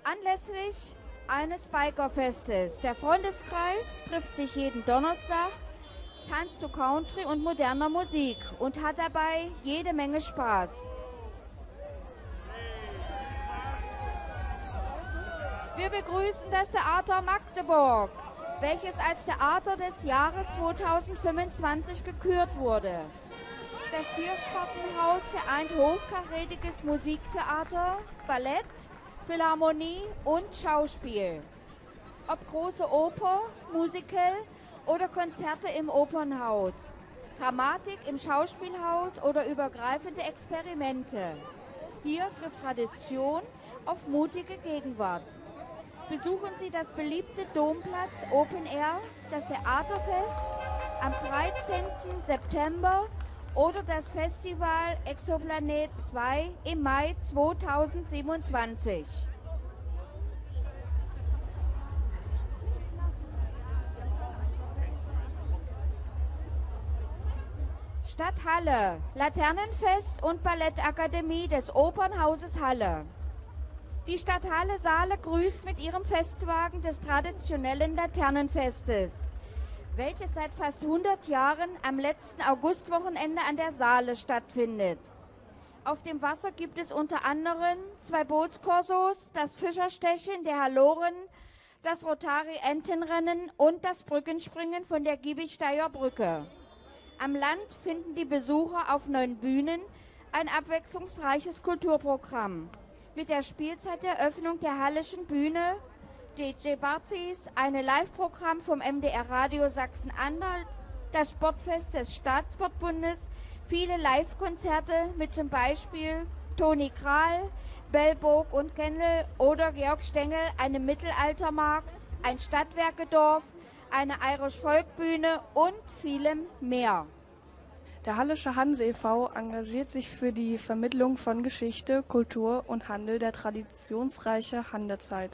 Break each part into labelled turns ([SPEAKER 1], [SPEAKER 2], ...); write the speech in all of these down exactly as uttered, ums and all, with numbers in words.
[SPEAKER 1] Anlässlich eines Bikerfestes. Der Freundeskreis trifft sich jeden Donnerstag, tanzt zu Country und moderner Musik und hat dabei jede Menge Spaß. Wir begrüßen das Theater Magdeburg, welches als Theater des Jahres zweitausendfünfundzwanzig gekürt wurde. Das Vierspartenhaus vereint hochkarätiges Musiktheater, Ballett, Philharmonie und Schauspiel. Ob große Oper, Musical oder Konzerte im Opernhaus, Dramatik im Schauspielhaus oder übergreifende Experimente. Hier trifft Tradition auf mutige Gegenwart. Besuchen Sie das beliebte Domplatz Open Air, das Theaterfest am dreizehnten September oder das Festival Exoplanet zwei im Mai zweitausendsiebenundzwanzig. Stadt Halle, Laternenfest und Ballettakademie des Opernhauses Halle. Die Stadt Halle Saale grüßt mit ihrem Festwagen des traditionellen Laternenfestes, welches seit fast hundert Jahren am letzten Augustwochenende an der Saale stattfindet. Auf dem Wasser gibt es unter anderem zwei Bootskorsos, das Fischerstechen der Haloren, das Rotari-Entenrennen und das Brückenspringen von der Giebelsteier Brücke. Am Land finden die Besucher auf neun Bühnen ein abwechslungsreiches Kulturprogramm. Mit der Spielzeiteröffnung der Hallischen Bühne, D J-Partys, eine Live-Programm vom M D R Radio Sachsen-Anhalt, das Sportfest des Staatssportbundes, viele Live-Konzerte mit zum Beispiel Toni Kral, Bellburg und Kendall oder Georg Stengel, einem Mittelaltermarkt, ein Stadtwerkedorf, eine Irish Volkbühne und vielem mehr.
[SPEAKER 2] Der Hallische Hanse e V engagiert sich für die Vermittlung von Geschichte, Kultur und Handel der traditionsreichen Handzeit.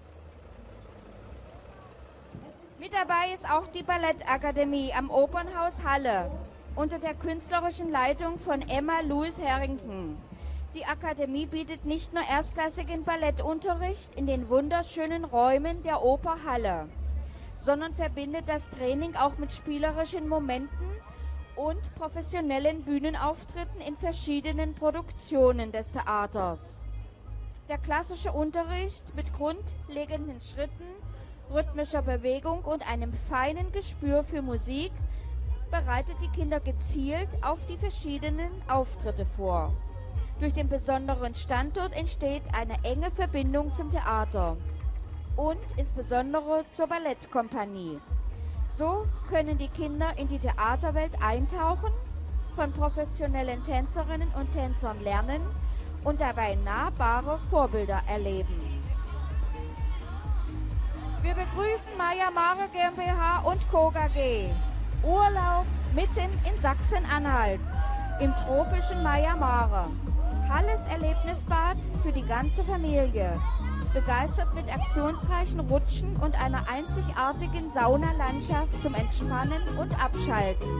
[SPEAKER 1] Mit dabei ist auch die Ballettakademie am Opernhaus Halle unter der künstlerischen Leitung von Emma Louis Harrington. Die Akademie bietet nicht nur erstklassigen Ballettunterricht in den wunderschönen Räumen der Oper Halle, sondern verbindet das Training auch mit spielerischen Momenten und professionellen Bühnenauftritten in verschiedenen Produktionen des Theaters. Der klassische Unterricht mit grundlegenden Schritten, rhythmischer Bewegung und einem feinen Gespür für Musik bereitet die Kinder gezielt auf die verschiedenen Auftritte vor. Durch den besonderen Standort entsteht eine enge Verbindung zum Theater und insbesondere zur Ballettkompanie. So können die Kinder in die Theaterwelt eintauchen, von professionellen Tänzerinnen und Tänzern lernen und dabei nahbare Vorbilder erleben. Wir begrüßen Maya Mare GmbH und Co. K G. Urlaub mitten in Sachsen-Anhalt, im tropischen Maya Mare. Halles Erlebnisbad für die ganze Familie. Begeistert mit aktionsreichen Rutschen und einer einzigartigen Saunalandschaft zum Entspannen und Abschalten.